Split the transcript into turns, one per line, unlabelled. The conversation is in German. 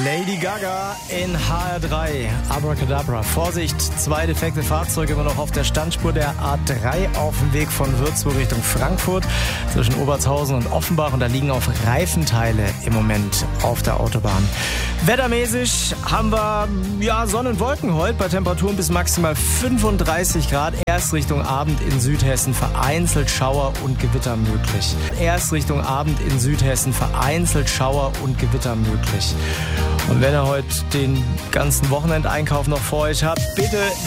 Lady Gaga in HR3. Abracadabra. Vorsicht, 2 defekte Fahrzeuge immer noch auf der Standspur der A3 auf dem Weg von Würzburg Richtung Frankfurt zwischen Obertshausen und Offenbach. Und da liegen auch Reifenteile im Moment auf der Autobahn. Wettermäßig haben wir Sonne und Wolken heute bei Temperaturen bis maximal 35 Grad. Erst Richtung Abend in Südhessen vereinzelt Schauer und Gewitter möglich. Erst Richtung Abend in Südhessen vereinzelt Schauer und Gewitter möglich. Und wenn ihr heute den ganzen Wochenendeinkauf noch vor euch habt, bitte